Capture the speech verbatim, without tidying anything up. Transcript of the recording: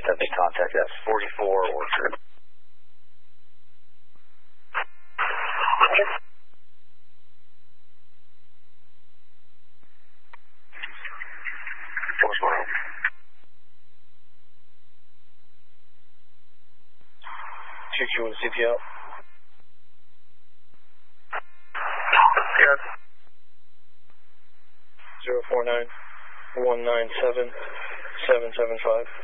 attempting contact at forty-four Orchard. What's going on? two Q and C P L. Yes. zero four nine one nine seven seven seven five.